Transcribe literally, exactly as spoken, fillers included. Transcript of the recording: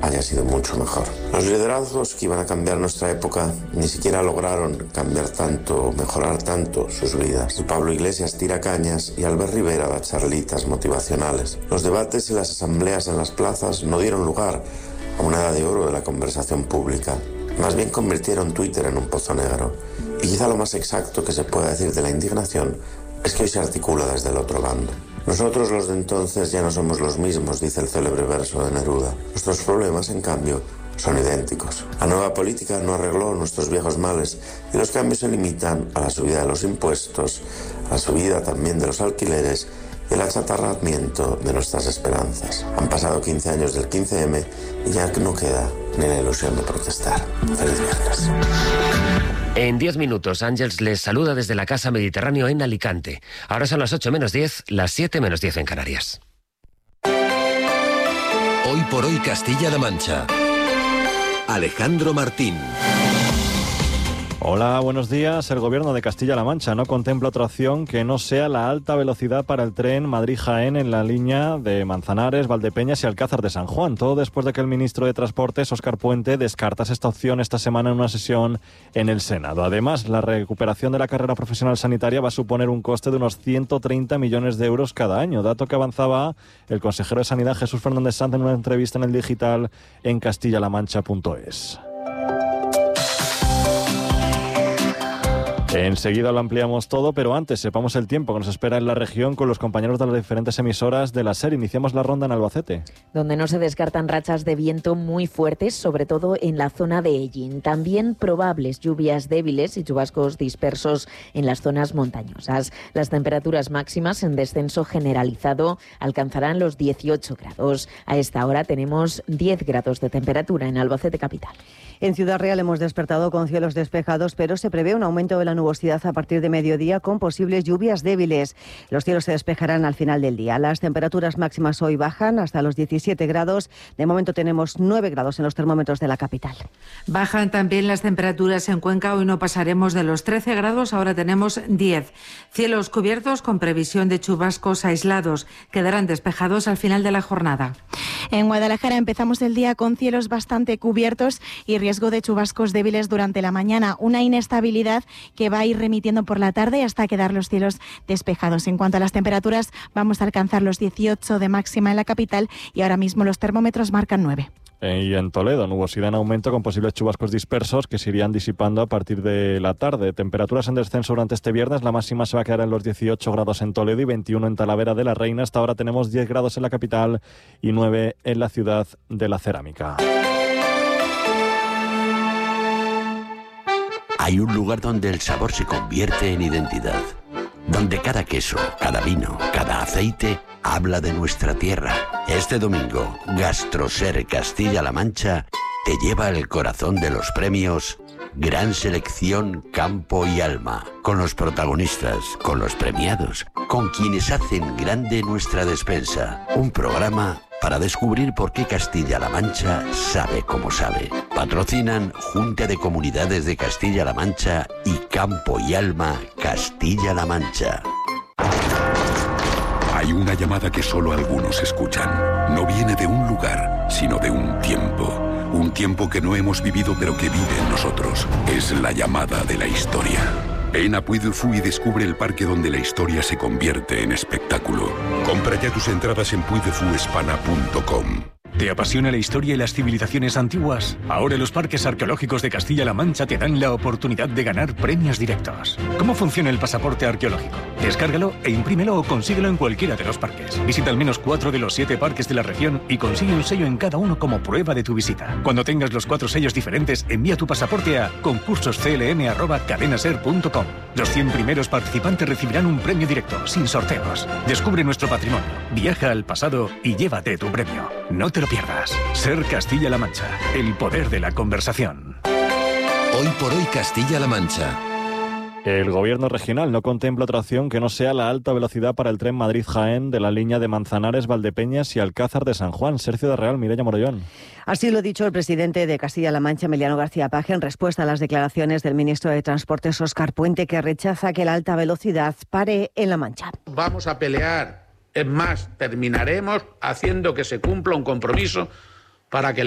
haya sido mucho mejor. Los liderazgos que iban a cambiar nuestra época ni siquiera lograron cambiar tanto o mejorar tanto sus vidas. Y Pablo Iglesias tira cañas y Albert Rivera da charlitas motivacionales. Los debates y las asambleas en las plazas no dieron lugar a una edad de oro de la conversación pública. Más bien convirtieron Twitter en un pozo negro. Y quizá lo más exacto que se pueda decir de la indignación es que hoy se articula desde el otro bando. Nosotros los de entonces ya no somos los mismos, dice el célebre verso de Neruda. Nuestros problemas, en cambio, son idénticos. La nueva política no arregló nuestros viejos males y los cambios se limitan a la subida de los impuestos, a la subida también de los alquileres y el achatarramiento de nuestras esperanzas. Han pasado quince años del quince eme y ya no queda ni la ilusión de protestar. Feliz viernes. En diez minutos, Ángels les saluda desde la Casa Mediterráneo en Alicante. Ahora son las ocho menos diez, las siete menos diez en Canarias. Hoy por hoy Castilla-La Mancha. Alejandro Martín. Hola, buenos días. El Gobierno de Castilla-La Mancha no contempla otra opción que no sea la alta velocidad para el tren Madrid-Jaén en la línea de Manzanares, Valdepeñas y Alcázar de San Juan. Todo después de que el ministro de Transportes, Óscar Puente, descartase esta opción esta semana en una sesión en el Senado. Además, la recuperación de la carrera profesional sanitaria va a suponer un coste de unos ciento treinta millones de euros cada año, dato que avanzaba el consejero de Sanidad, Jesús Fernández Sanz, en una entrevista en el digital en castilla la mancha punto es. Enseguida lo ampliamos todo, pero antes sepamos el tiempo que nos espera en la región con los compañeros de las diferentes emisoras de la SER. Iniciamos la ronda en Albacete, donde no se descartan rachas de viento muy fuertes, sobre todo en la zona de Ellín. También probables lluvias débiles y chubascos dispersos en las zonas montañosas. Las temperaturas máximas en descenso generalizado alcanzarán los dieciocho grados. A esta hora tenemos diez grados de temperatura en Albacete capital. En Ciudad Real hemos despertado con cielos despejados, pero se prevé un aumento de la nubosidad a partir de mediodía con posibles lluvias débiles. Los cielos se despejarán al final del día. Las temperaturas máximas hoy bajan hasta los diecisiete grados. De momento tenemos nueve grados en los termómetros de la capital. Bajan también las temperaturas en Cuenca. Hoy no pasaremos de los trece grados, ahora tenemos diez. Cielos cubiertos con previsión de chubascos aislados. Quedarán despejados al final de la jornada. En Guadalajara empezamos el día con cielos bastante cubiertos y riesgo de chubascos débiles durante la mañana. Una inestabilidad que va a ir remitiendo por la tarde hasta quedar los cielos despejados. En cuanto a las temperaturas, vamos a alcanzar los dieciocho de máxima en la capital y ahora mismo los termómetros marcan nueve. Y en Toledo, nubosidad en aumento con posibles chubascos dispersos que se irían disipando a partir de la tarde. Temperaturas en descenso durante este viernes. La máxima se va a quedar en los dieciocho grados en Toledo y veintiuno en Talavera de la Reina. Hasta ahora tenemos diez grados en la capital y nueve en la ciudad de la Cerámica. Hay un lugar donde el sabor se convierte en identidad, donde cada queso, cada vino, cada aceite habla de nuestra tierra. Este domingo, GastroSer Castilla-La Mancha te lleva al corazón de los premios Gran Selección Campo y Alma, con los protagonistas, con los premiados, con quienes hacen grande nuestra despensa. Un programa para descubrir por qué Castilla-La Mancha sabe como sabe. Patrocinan Junta de Comunidades de Castilla-La Mancha y Campo y Alma Castilla-La Mancha. Hay una llamada que solo algunos escuchan. No viene de un lugar, sino de un tiempo. Un tiempo que no hemos vivido pero que vive en nosotros. Es la llamada de la historia. Ven a Puy du Fou y descubre el parque donde la historia se convierte en espectáculo. Compra ya tus entradas en puy de fu hispana punto com. ¿Te apasiona la historia y las civilizaciones antiguas? Ahora los parques arqueológicos de Castilla-La Mancha te dan la oportunidad de ganar premios directos. ¿Cómo funciona el pasaporte arqueológico? Descárgalo e imprímelo o consíguelo en cualquiera de los parques. Visita al menos cuatro de los siete parques de la región y consigue un sello en cada uno como prueba de tu visita. Cuando tengas los cuatro sellos diferentes, envía tu pasaporte a concursos c l m arroba cadenaser punto com. Los cien primeros participantes recibirán un premio directo, sin sorteos. Descubre nuestro patrimonio, viaja al pasado y llévate tu premio. No te lo pierdas. Ser Castilla-La Mancha, el poder de la conversación. Hoy por hoy Castilla-La Mancha. El gobierno regional no contempla otra opción que no sea la alta velocidad para el tren Madrid-Jaén de la línea de Manzanares, Valdepeñas y Alcázar de San Juan. Sergio de Real, Mireia Morollón. Así lo ha dicho el presidente de Castilla-La Mancha, Emiliano García Paje, en respuesta a las declaraciones del ministro de Transportes, Óscar Puente, que rechaza que la alta velocidad pare en La Mancha. Vamos a pelear. Es más, terminaremos haciendo que se cumpla un compromiso para que